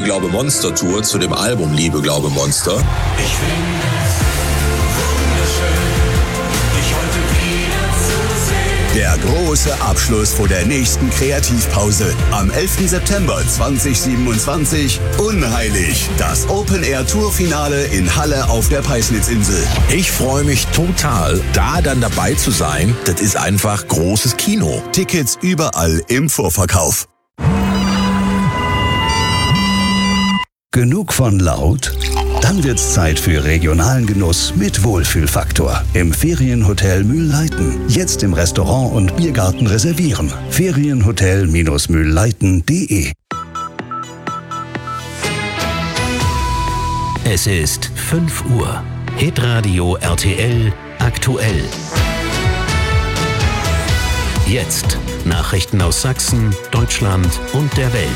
Liebe, Glaube, Monster Tour zu dem Album Liebe, Glaube, Monster. Ich finde es wunderschön, dich heute wiederzusehen. Der große Abschluss vor der nächsten Kreativpause. Am 11. September 2027. Unheilig. Das Open-Air-Tour-Finale in Halle auf der Peisnitzinsel. Ich freue mich total, da dann dabei zu sein. Das ist einfach großes Kino. Tickets überall im Vorverkauf. Genug von laut? Dann wird's Zeit für regionalen Genuss mit Wohlfühlfaktor. Im Ferienhotel Mühlleiten. Jetzt im Restaurant und Biergarten reservieren. Ferienhotel-mühlleiten.de. Es ist 5 Uhr. Hitradio RTL aktuell. Jetzt Nachrichten aus Sachsen, Deutschland und der Welt.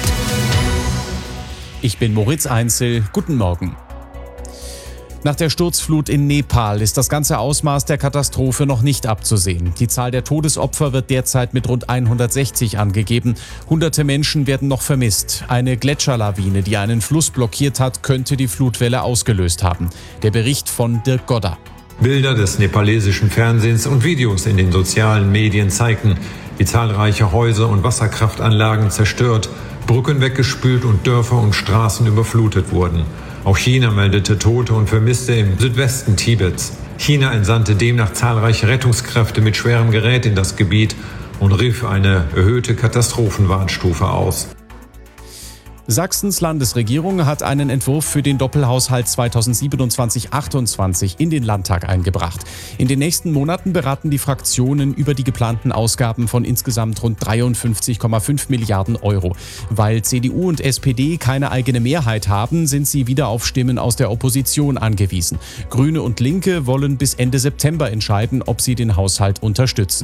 Ich bin Moritz Einzel. Guten Morgen. Nach der Sturzflut in Nepal ist das ganze Ausmaß der Katastrophe noch nicht abzusehen. Die Zahl der Todesopfer wird derzeit mit rund 160 angegeben. Hunderte Menschen werden noch vermisst. Eine Gletscherlawine, die einen Fluss blockiert hat, könnte die Flutwelle ausgelöst haben. Der Bericht von Dirk Godder. Bilder des nepalesischen Fernsehens und Videos in den sozialen Medien zeigten, wie zahlreiche Häuser und Wasserkraftanlagen zerstört, Brücken weggespült und Dörfer und Straßen überflutet wurden. Auch China meldete Tote und Vermisste im Südwesten Tibets. China entsandte demnach zahlreiche Rettungskräfte mit schwerem Gerät in das Gebiet und rief eine erhöhte Katastrophenwarnstufe aus. Sachsens Landesregierung hat einen Entwurf für den Doppelhaushalt 2027-28 in den Landtag eingebracht. In den nächsten Monaten beraten die Fraktionen über die geplanten Ausgaben von insgesamt rund 53,5 Milliarden Euro. Weil CDU und SPD keine eigene Mehrheit haben, sind sie wieder auf Stimmen aus der Opposition angewiesen. Grüne und Linke wollen bis Ende September entscheiden, ob sie den Haushalt unterstützen.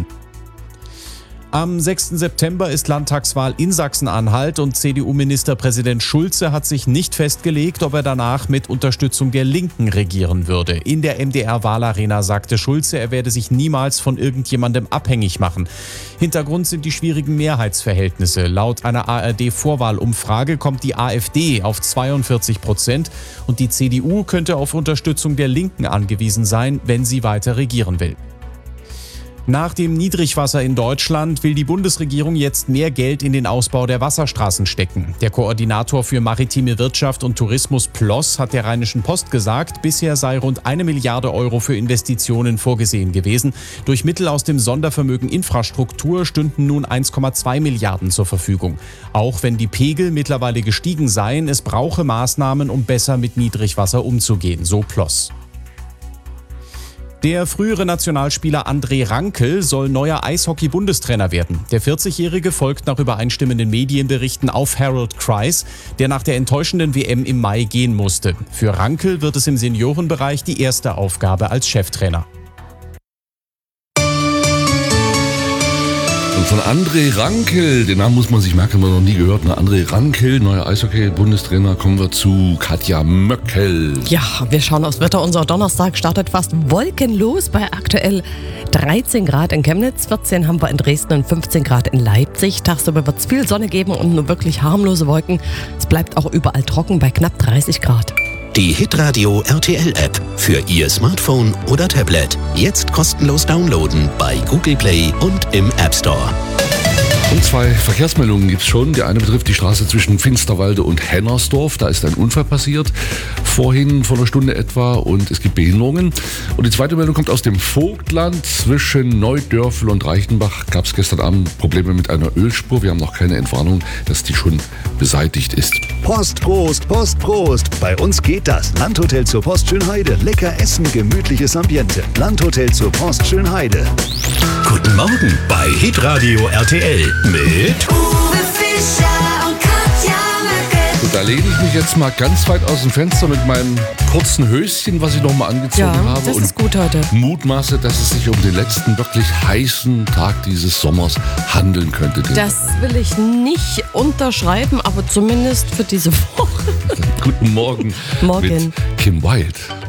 Am 6. September ist Landtagswahl in Sachsen-Anhalt und CDU-Ministerpräsident Schulze hat sich nicht festgelegt, ob er danach mit Unterstützung der Linken regieren würde. In der MDR-Wahlarena sagte Schulze, er werde sich niemals von irgendjemandem abhängig machen. Hintergrund sind die schwierigen Mehrheitsverhältnisse. Laut einer ARD-Vorwahlumfrage kommt die AfD auf 42% und die CDU könnte auf Unterstützung der Linken angewiesen sein, wenn sie weiter regieren will. Nach dem Niedrigwasser in Deutschland will die Bundesregierung jetzt mehr Geld in den Ausbau der Wasserstraßen stecken. Der Koordinator für maritime Wirtschaft und Tourismus Ploss hat der Rheinischen Post gesagt, bisher sei rund 1 Milliarde Euro für Investitionen vorgesehen gewesen. Durch Mittel aus dem Sondervermögen Infrastruktur stünden nun 1,2 Milliarden zur Verfügung. Auch wenn die Pegel mittlerweile gestiegen seien, es brauche Maßnahmen, um besser mit Niedrigwasser umzugehen, so Ploss. Der frühere Nationalspieler André Rankel soll neuer Eishockey-Bundestrainer werden. Der 40-Jährige folgt nach übereinstimmenden Medienberichten auf Harold Kreis, der nach der enttäuschenden WM im Mai gehen musste. Für Rankel wird es im Seniorenbereich die erste Aufgabe als Cheftrainer. Und von André Rankel, den Namen muss man sich merken, haben wir noch nie gehört. André Rankel, neuer Eishockey-Bundestrainer, kommen wir zu Katja Möckel. Ja, wir schauen aufs Wetter. Unser Donnerstag startet fast wolkenlos bei aktuell 13 Grad in Chemnitz, 14 haben wir in Dresden und 15 Grad in Leipzig. Tagsüber wird es viel Sonne geben und nur wirklich harmlose Wolken. Es bleibt auch überall trocken bei knapp 30 Grad. Die Hitradio RTL-App für Ihr Smartphone oder Tablet. Jetzt kostenlos downloaden bei Google Play und im App Store. Und 2 Verkehrsmeldungen gibt es schon. Die eine betrifft die Straße zwischen Finsterwalde und Hennersdorf. Da ist ein Unfall passiert, vorhin vor einer Stunde etwa, und es gibt Behinderungen. Und die zweite Meldung kommt aus dem Vogtland. Zwischen Neudörfel und Reichenbach gab es gestern Abend Probleme mit einer Ölspur. Wir haben noch keine Entwarnung, dass die schon beseitigt ist. Post, Prost, Post, Prost. Bei uns geht das. Landhotel zur Post Schönheide. Lecker essen, gemütliches Ambiente. Landhotel zur Post Schönheide. Guten Morgen bei Hitradio RTL mit Uwe Fischer und Katja Möckel. Und da lehne ich mich jetzt mal ganz weit aus dem Fenster mit meinem kurzen Höschen, was ich noch mal angezogen habe. Das ist gut heute. Mutmaße, dass es sich um den letzten wirklich heißen Tag dieses Sommers handeln könnte. Das will ich nicht unterschreiben, aber zumindest für diese Woche. Guten Morgen. Morgen. Mit Kim Wilde.